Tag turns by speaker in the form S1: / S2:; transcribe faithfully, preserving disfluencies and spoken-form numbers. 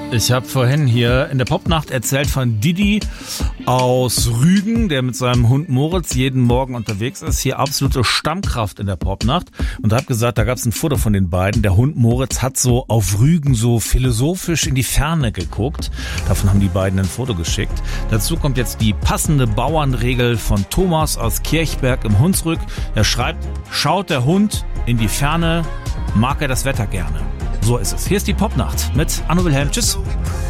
S1: Ich habe vorhin hier in der Popnacht erzählt von Didi aus Rügen, der mit seinem Hund Moritz jeden Morgen unterwegs ist. Hier absolute Stammkraft in der Popnacht. Und habe gesagt, da gab es ein Foto von den beiden. Der Hund Moritz hat so auf Rügen so philosophisch in die Ferne geguckt. Davon haben die beiden ein Foto geschickt. Dazu kommt jetzt die passende Bauernregel von Thomas aus Kirchberg im Hunsrück. Er schreibt, schaut der Hund in die Ferne, mag er das Wetter gerne. So ist es. Hier ist die Popnacht mit Anno Wilhelm. Tschüss.